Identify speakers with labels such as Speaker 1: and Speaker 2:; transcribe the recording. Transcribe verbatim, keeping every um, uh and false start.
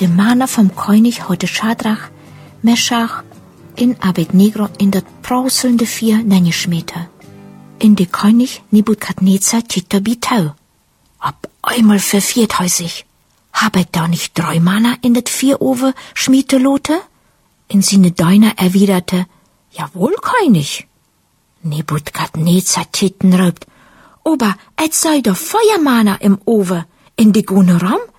Speaker 1: De Mana vom König hatte Schadrach, Meschach in Abednego in dat prauselnde Vier nengeschmeten. In de König Nebukadnezar titte bitau. Ab einmal verfiert he sich. Hab ich da nicht drei Mana in dat Vier Owe schmiete lote? In sine Deiner erwiderte, jawohl, König. Nebukadnezar titten raubt, aber et sei doch Feuermana im Owe, in de Gunneram?